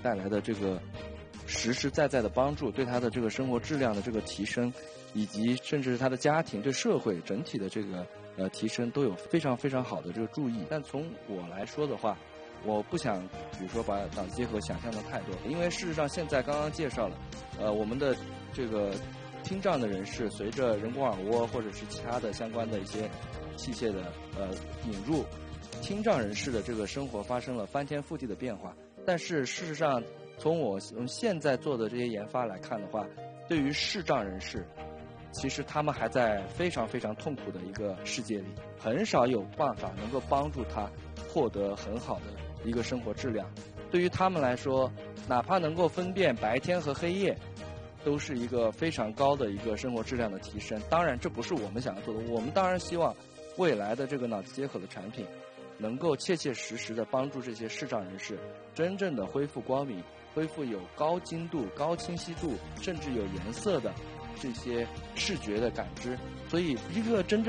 带来的这个实实在在的帮助，对他的这个生活质量的这个提升，以及甚至是他的家庭对社会整体的这个提升都有非常非常好的这个注意。但从我来说的话，我不想比如说把脑机结合想象的太多，因为事实上现在刚刚介绍了我们的这个听障的人士随着人工耳蜗或者是其他的相关的一些器械的引入，听障人士的这个生活发生了翻天覆地的变化。但是事实上从我们现在做的这些研发来看的话，对于视障人士，其实他们还在非常非常痛苦的一个世界里，很少有办法能够帮助他获得很好的一个生活质量。对于他们来说，哪怕能够分辨白天和黑夜，都是一个非常高的一个生活质量的提升。当然这不是我们想要做的，我们当然希望未来的这个脑机结合的产品能够切切实实的帮助这些视障人士真正的恢复光明，恢复有高精度、高清晰度，甚至有颜色的这些视觉的感知。所以一个真正